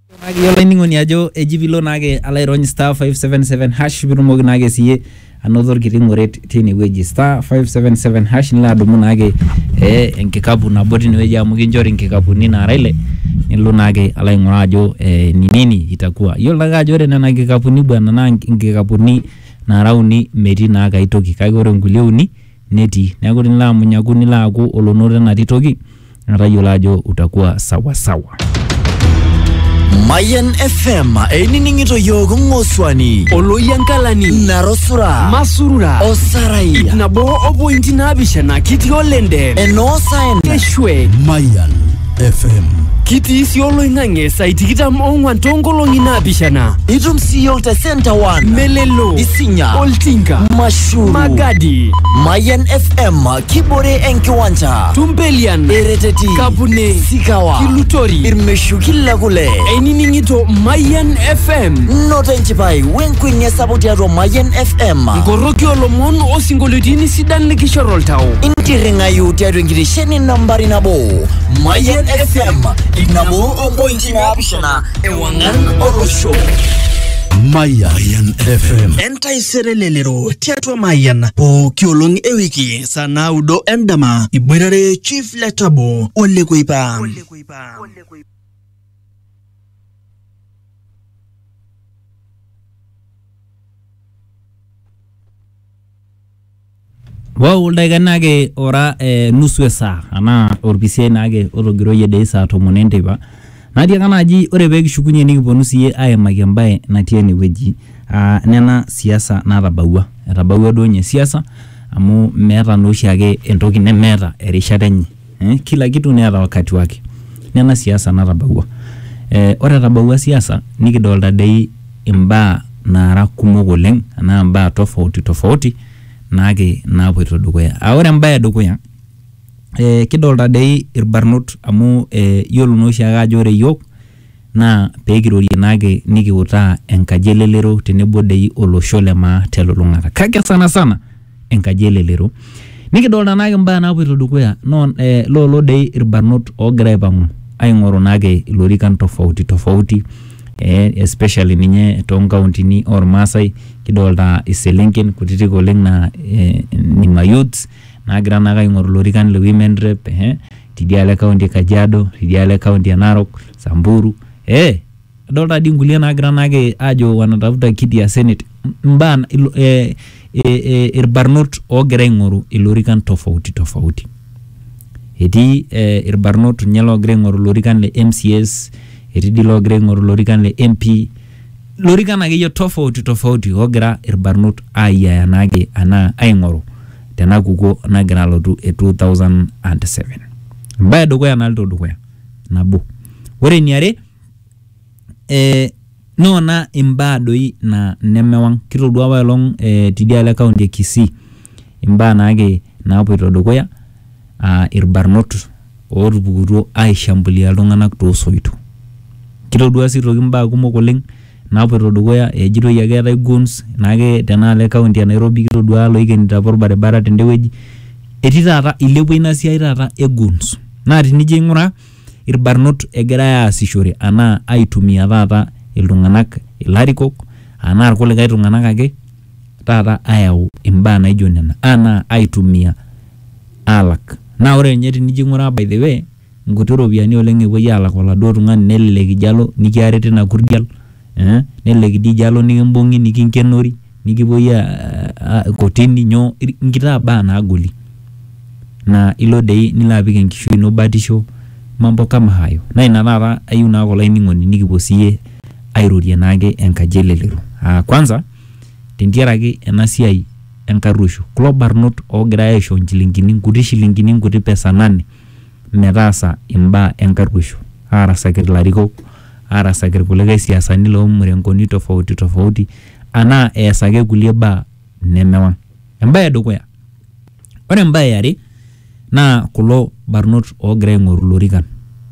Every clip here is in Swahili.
Yola ningoni ajo ejibilo nage alairony star 577 hash birumogi nage siye another kiringoret tini weji star 577 hash nila adumu nage enkikapu na boti niweji amuginjori nkikapu nina araile nilo nage alaingora ajo ni nini itakuwa yola naga ajo nena nkikapu ni bwana na nkikapu ni na rauni meti naga itoki kagore ngulie uni neti neaku nila munyaku nila aku olonore na titoki nara yola ajo utakuwa sawa sawa. Mayan FM eniningito yogo ngoswani oloyankalani narosura masurura osarai nabo obointi nabishana kiti olende enosaen keshwe Mayan FM kiti isi oloingange saitikitam ongwan tongolongi nabishana itum siyo te center one melelo isinya oltinga mashuru magadi Mayan FM kibore enkiwanja tumbelian ereteti kapune sikawa kilutori irmeshu kila kule eniningito Mayan FM noto enchipai wenkwinye saboti ato Mayan FM ngoroki olomon osingolitini sidan likishorol tao intiringayu tiato enkirisheni nambari nabo Mayan FM inabo obointi naapishana ewangan olosho Mayan FM Entaisere tiatua Mayan pooki olong ewiki saa 9 endama iboitare Chief Letabo Ole Kuipa. Wow, nage ora nusu esa ana orbise nage orogiroye de saa 10 ba nadia kana ji ore begi shukunye nikiponu siye ayemaki mbae natii enewueji nena siasa natabawua duo nye siasa amu meeta noshiake entoki nemeeta erishata enye kila kitu neeta wakati wake nena siasa natabawua ore tabawua siasa nikidolta dei imbaa nara kumok oleng na mbaa tofauti nage napoito dukuya ore mbae edukuya kidolta dei irbarnot amu yolo noshiake ajo ore yok na pekirorie nage nikiutaa enkajelelero tenebo dei olosho lema telulungata kake sana enkajelelero nikidolta nage mbaa napoito dukuya no lolo dei irbarnot ogira aipangu aing'oru nage ilorikan tofauti especially ninye tonkauntini ormasai kidolta iselenken kutitik oleng na ninga youths nagira naga aing'oru lorikan le women rep tidiale county Kajiado tidiale county Narok Samburu adolta di ngulie nagira nage ajo wanatafuta kiti ya senate mbana irbarnot ogira aing'oru ilorikan tofauti eti irbarnot nyelo ogira aing'oru lorikan le MCS eti di logira aing'oru lorikan le MP lorikan akeyie tofauti ogira irbarnot ayaya nage ana aing'oru tena kuko nagira alotu 2007 mbae dukuya nalto dukuya nabo ore niare nona imbaa doi na nemewang kitodua waelong tidiale county Kisii imbaa nage napoito dukuya irbarnot otupukutuo aishambulia iltung'anak toosoito kitodua sii toki mbaa kumok oleng napoito dukuya ejitoi ake etai guns nake tenaale county ya Nairobi kitodua loikenita porbaribara tendewueji etii taata ilepua ina siai taata guns na tenijo aing'uraa irbarnot egira aasishore ana aitumia taata iltung'anak ilarikok ana irkulikae tung'anak ake taata ayau imbaa naijo nena ana aitumia alak na ore nye tenijo aing'uraa by the way nkuti ropiyiani oleng epuoi alak oladuo tung'ani nelelek ijalo nikiare tina kurdial nelelek dijalo nikimbung'i nikinkenori nikipuoi kotini nyo nkitaa baa naagoli na ilo dei nilo apik enkishui ino batisho mambo kama hayo na ina taata ayieu naa kulo aining'oni nikipuo siye airorie nage enkajelelero kwanza tentiaraki ena siai enkarruisho kulo barnot ogira aisho nchilingini nkuti pesa 8 metaasa imbaa enkarruisho arasaki ilarikok arasaki irkulikae siasani loomurengoni tofauti ana eesake kulie baa nemewang embae edukuya ore embae yare na kulo barnot ogira aing'oru lorikan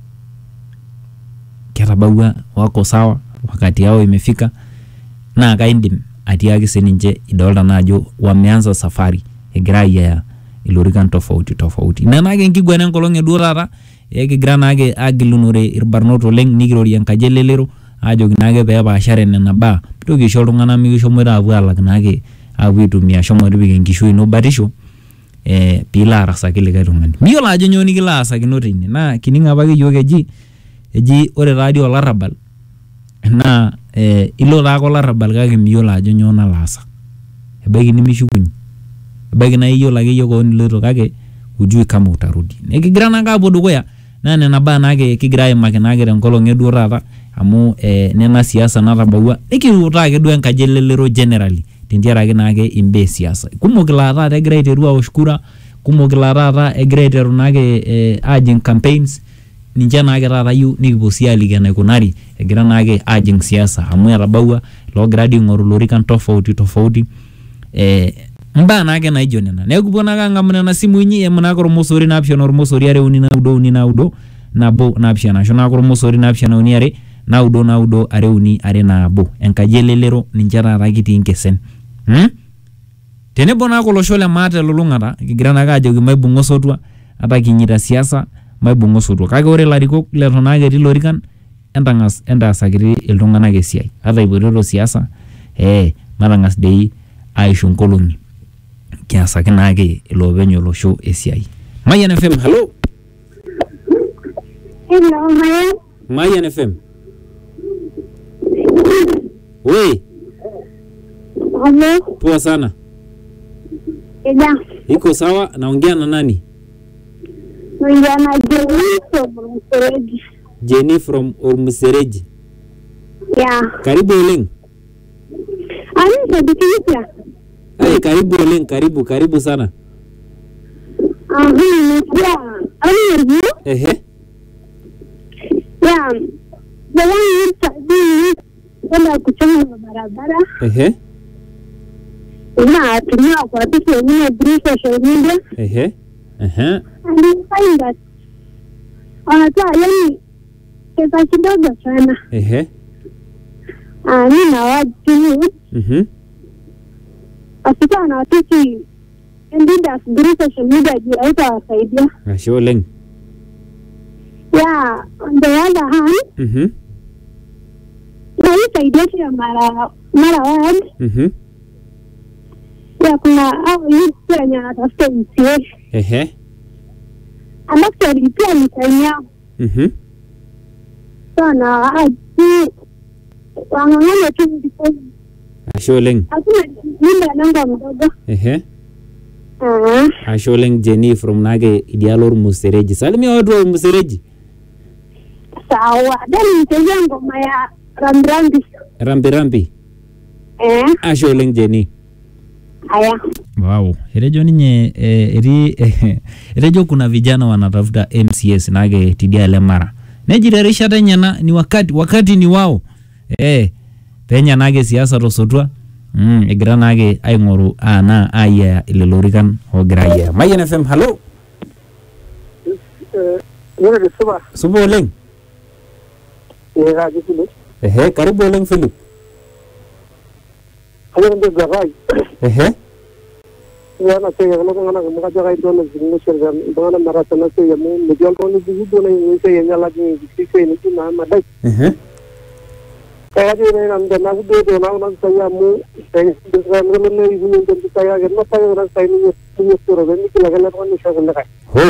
ketabawua wako sawa wakati yao imefika na kaindim atiaki sininche idolta na ajo wameanza safari egira ayaya ilorikan tofauti nana ake nkigwana enkolong eduo taata ekigira naake agilunore irbarnot oleng nikirorie enkajelelero ajoki naake peepaashare nena baa mitoki aisho iltung'anak mikishomoita apuo alak naake apuo aitumia shomo tipika enkishui ino batisho piilo arasaki likae tung'ani miyiolo ajo nyoo nikilo aasakino teine naa kining apa ake yiok eji ore taadii olarrabal naa ilo taake olarrabal kake miyiolo ajo nyoo nalo aasa ebaiki nimishukunye ebaiki naa iyiolo ake yiok koon iloito kake hujui kama utarudi nikigira naake apuo dukuya naa nena baa naake kigira aimaki naake tenkolong eduo taata amu nena siasa natabawua nikiutaa ake duo enkaji elelero generally tentiaraki naake imbaa siasa kumok ilaa taata egira aiteru awosh kura kumok ilaa taata egira aiteru naake ajing campaigns ninche naake taata yieu nikipuo sii aliki enaikunari egira naake ajing siasa amu etabawua loogira dii aing'oru lorikan tofauti mbaa naake naijo nena neeku kipuo naake ang'amu nena simui inyi emu naake ormosori naapishana ormosori are uni naudo nabo naapishana ashu naake ormosori naapishana uni are naudo are uni are nabo enkaji elelero ninche taata kitii nkesen tenebo naake olosho le maate lulung'ata kigira naake ajoki maibung'o sotua ata kinyita siasa maibung'o sotua kake ore larikok leton naake etii lorikan entaasakiti iltung'anak esiai ata ipoitoto siasa matang'as dei aisho nkolong'i kiasaki naake iloopeny olosho esiai Mayan FM hello Mayan FM Wei Hello. Poa sana. Iko sawa? Naongea na nani? Naongea na Jenny from Ormusereji. Jenny from Ormusereji. Yeah. Karibu oleng. Ani sabikisha. Karibu oleng, karibu sana. Yeah. Ani Ehe. Yeah. Wala kuchoma barabara. Ehe. Na tumia kwa vitu vingine through social media. Ehe. And you find that wanatoa yani pesa kidogo sana. Ehe. Mimi na watu asikuwa na watu leaders through social media haitawasaidia. Ashe oleng. Yeah, on the other hand, haisaidia mara word. Ya kuna au yuko yenye anatafuta msie. Ehe. Alafu pia mtanya. Sana aji wangangana tu ndipo. Ashe oleng. Hakuna nenda namba mdogo. Ehe. Ashe oleng Jenny from nage Idialo Ormusereji. Salimia watu wa Ormusereji. Sawa. Dani mtenya ngoma ya Rambi. Ashe oleng Jenny. Haya. Wow. Erejo ninye erejo kuna vijana wanatafuta MCS nage Tidiale Mara. Nejirarisha tenyana ni wakati ni wao. Penya nage siasa tosotua. Egira nage aing'oru ana aya ile lorikan ogira aya. Mayan FM hello. Subo oleng. Ehe, karibu oleng Philip. Ehe. Yana saya kalau kena muka jaga itu nak jenis sergan, dengan marasana saya mu medial koni begitu na ini saya nyala lagi saya ini tu nama madai. Saya jadi nampak nak dua orang saya mu saya kalau ni ibu ni jadi saya kerana saya orang saya ni suruh ni kita lagi lepas ni saya nak.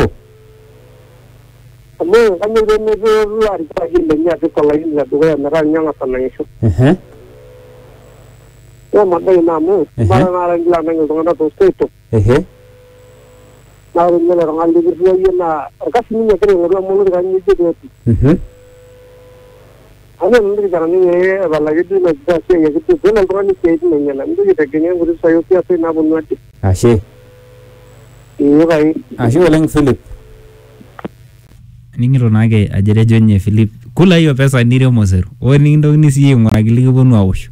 Kami ni luar lagi banyak tu kalau ini ada dua orang yang akan nangis. Madai namu, barang-barang gila nengok dengan tu itu. Namun ni orang alih berjaya na, kasih ni kerana orang mula dengan itu tu. Ada nanti kerana ni, balai itu nak kasih yang itu, tu nanti orang ni kait ni yang nanti kita kena guru saya siapa nak buat tu. Ashe. Iya baik. Ashe oleng Philip. Ningiro nage ajerejo nye Philip. Kula hiyo pesa nire moseru. Owe ningindo nisi ngoragili kibonu awosho.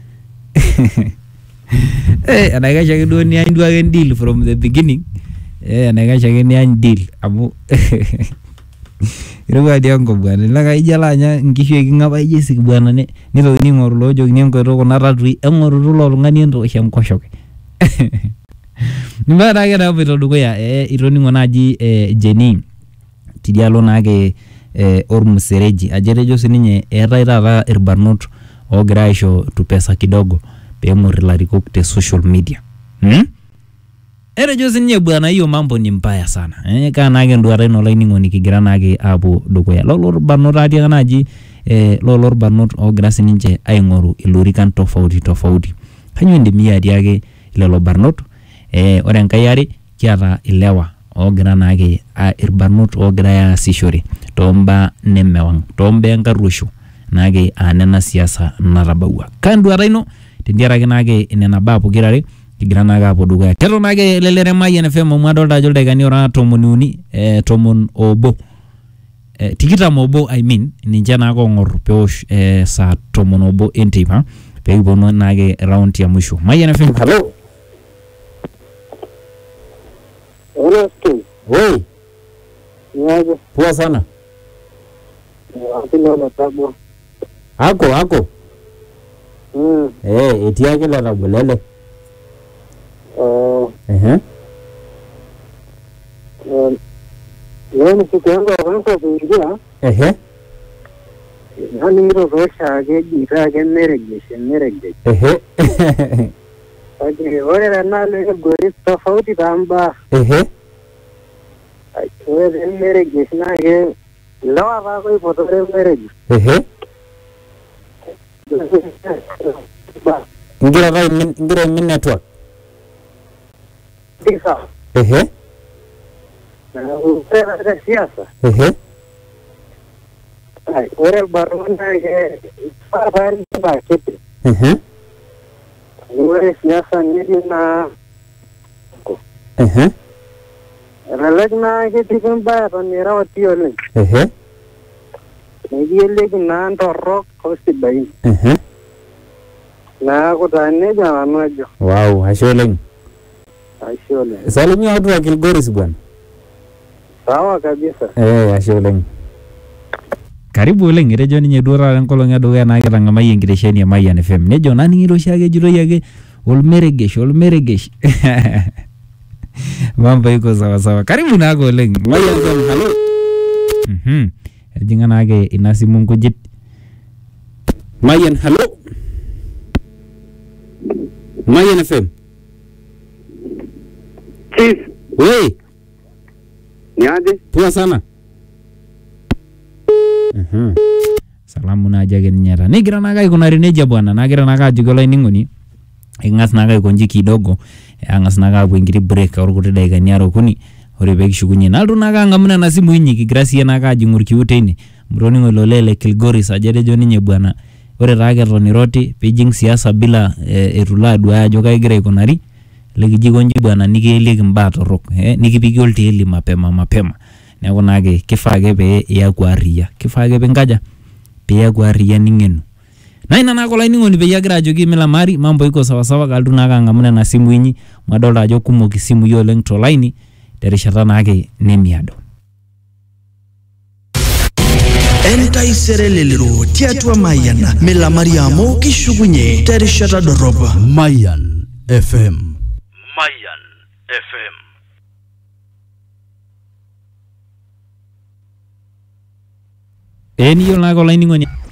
Anaikasha kidogo ni andu again deal from the beginning. Anaikasha ni an deal amu iruga diango bwana laka ijalanya nkishu ekingaba ijesi bwana ne nito ni ngoru lojo ni ngoro ko naratui engoro rulo lungani ndo shamkoshoke. Nimbara ke na bito duko ya ironi ngonaji Jenny Tidialo nage ormusereji ajerejo sininye eetai taata irbarnot ogira aisho tupesa kidogo peemor ilarikok te social media. Erejo sininye bwana hiyo mambo ni mbaya sana. Kaa naake nduata ino laining'oni kigira naake aapuo dukuya. Lolo barnot atiaka naji lolo barnot ogira sininche aing'oru ilorikan tofauti. Kanyoo indimi atiake lelo barnot? Ore enkai are kiata ilewa ogira naake irbarnot ogira aasishore tombaa nemewang, tombaa enkarruisho naake nena siasa natabawua. Kanduata ino tendiaraki naake nena baa pokirare kigira naake aapuo dukuya. Keton naake lelere Mayian FM amu adolta ajo ildaikani ora 11 21 I mean ninche naake ong'or peosh saa 11 enteipa peekiponu naake round ya mwisho. Mayian FM, hello. Hola, tú. Oi, Niaje? poa sana. Hakuna matabu. Ako. Etii ake letabulele. Yaani siku yangu ya kwanza kuingia, yaani hilo tosha ake jita ake meregeshe. Lakini ore tenalo egori tofauti tamba. Ore meregeshe naake lewa pako ipotore meregeshe. Ngira min network. Tisa. Na upera siasa. Ore barona ke parari bakete. Ore siasa nini na Relagna ke tikamba panera watiole. Nigiyeleki na ndorok kosibain. Na kutane jamano ajo. Wow, asholeng. Salimia watu wa Kilgoris bwana. Sawa kabisa. Asholeng. Karibu oleng etejo ninye duo taata enkolong edukuya naa kitang'amayie enkitesheni e Mayian FM. Nejo naning'ito oshiake ejitoi ake olmeregesh. Mambo iko sawa. Karibu naake oleng. Mayian FM, hello. Ejing'a naake ina simu nkujit. Mayian, hello. Mayian FM. Chief. Wei. Niaje? Poa sana. Salamu naje ake ninye ta. Nigira naake aikunari nejia bwana, nagira naake ajoki olainining'oni ing'as naake aikonji kidogo, ang'as naake aapuo enkiti break orkuti daikani are okuni, ore peekishukunye nalotu naake ang'amu nena simui inyi kigira siiyie naake ajing' orkiu teine. Mtoning'o ilo lee le Kilgoris ajo etejo ninye bwana ore taake eton iroti piijing' siasa bila eitu ilo aduaya ajo kagira aikunari likijiko nji bwana nikielieki mbaa torrok, nikipiki oltieli mapema. Neeku naake kifaa ake pee iyaku arriyia. Kifaa ake pinkaja piyaku arriyia ning'enu. Na ina naake olainining'oni peyie agira ajoki milamari mambo iko sawa kalotu naake ang'amu nena simui inyi amu adolta ajo kumok isimui oleng tolaini terishata naake nemiado. Entaisere lelero tiatua Mayian milamari amu kishukunye terishata dorrop. Mayian FM. Niyiolo naake olainining'oni